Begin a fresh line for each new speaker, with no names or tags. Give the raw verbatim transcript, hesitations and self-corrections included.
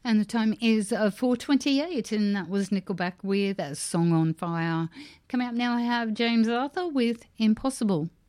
And the time is uh, four twenty-eight, and that was Nickelback with a Song on Fire. Coming up now, I have James Arthur with Impossible.